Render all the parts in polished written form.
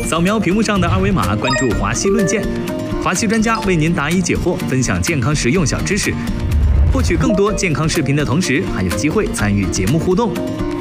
扫描屏幕上的二维码，关注华西论剑，华西专家为您答疑解惑，分享健康实用小知识。获取更多健康视频的同时，还有机会参与节目互动。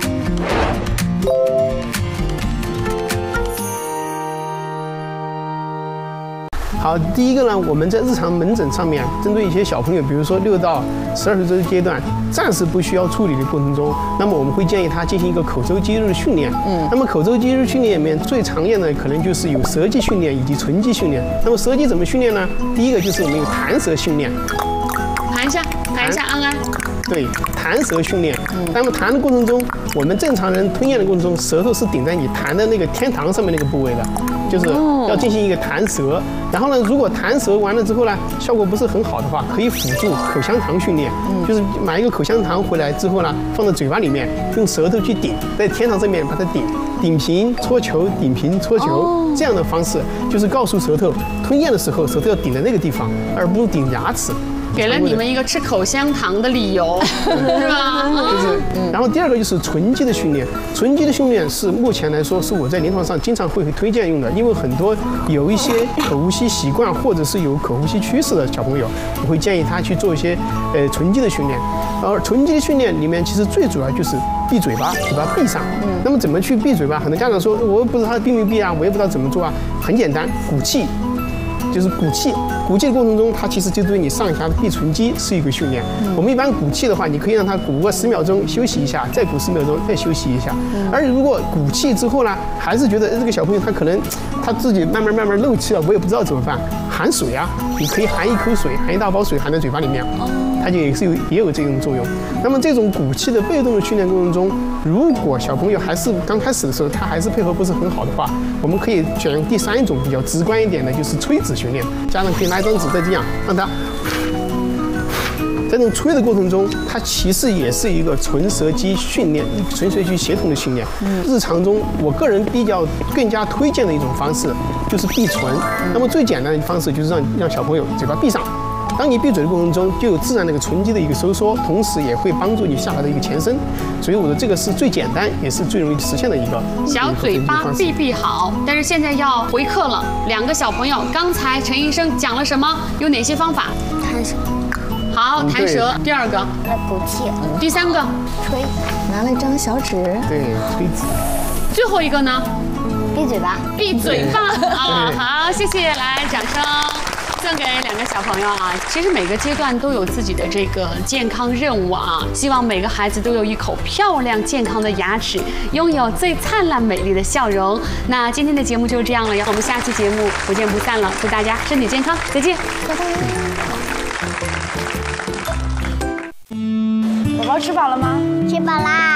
好，第一个呢，我们在日常门诊上面，针对一些小朋友，比如说6到12岁这个阶段，暂时不需要处理的过程中，那么我们会建议他进行一个口周肌肉的训练。那么口周肌肉训练里面最常见的可能就是有舌肌训练以及唇肌训练。那么舌肌怎么训练呢？第一个就是我们有弹舌训练， 弹一下，安安。 对，弹舌训练。那么弹的过程中，我们正常人吞咽的过程中，舌头是顶在你弹的那个天堂上面那个部位的，就是要进行一个弹舌。然后呢，如果弹舌完了之后呢，效果不是很好的话，可以辅助口香糖训练，就是买一个口香糖回来之后呢，放在嘴巴里面，用舌头去顶，在天堂上面把它顶平搓球，顶平搓球，这样的方式就是告诉舌头吞咽的时候，舌头要顶在那个地方，而不是顶牙齿。 给了你们一个吃口香糖的理由，是吧？ 就是，然后第二个就是唇肌的训练。唇肌的训练是目前来说是我在临床上经常会推荐用的，因为很多有一些口呼吸习惯或者是有口呼吸趋势的小朋友，我会建议他去做一些唇肌的训练。而唇肌的训练里面其实最主要就是闭嘴巴，嘴巴闭上。那么怎么去闭嘴巴？很多家长说我不知道他闭没闭啊，我也不知道怎么做啊。很简单，鼓气。就是鼓气，鼓气的过程中，它其实就对你上下闭唇肌是一个训练。我们一般鼓气的话，你可以让它鼓个10秒钟，休息一下，再鼓10秒钟，再休息一下。而如果鼓气之后呢，还是觉得这个小朋友他可能他自己慢慢漏气了，我也不知道怎么办。含水啊，你可以含一口水，含一大包水含在嘴巴里面，它就也有这种作用。那么这种鼓气的被动的训练过程中，如果小朋友还是刚开始的时候，他还是配合不是很好的话，我们可以选用第3种比较直观一点的，就是吹纸训练。家长可以拿一张纸再这样让他，在这种吹的过程中，它其实也是一个唇舌肌训练、唇舌肌协同的训练。日常中，我个人更加推荐的一种方式就是闭唇。那么最简单的方式就是让小朋友嘴巴闭上。当你闭嘴的过程中，就有自然那个唇肌的一个收缩，同时也会帮助你下颌的一个前伸。所以我的这个是最简单，也是最容易实现的一个小嘴巴闭好。但是现在要回课了，2个小朋友，刚才陈医生讲了什么？有哪些方法？ 弹舌。 好，弹舌。第2个， 来鼓气。 第3个， 吹。拿了一张小纸。 对，吹纸。 最后一个呢？ 闭嘴巴。 闭嘴巴啊！好，谢谢，来掌声。送给2个小朋友啊！其实每个阶段都有自己的这个健康任务啊，希望每个孩子都有一口漂亮健康的牙齿，拥有最灿烂美丽的笑容。那今天的节目就是这样了，我们下期节目不见不散了，祝大家身体健康，再见， 拜拜。宝宝吃饱了吗？ 吃饱啦。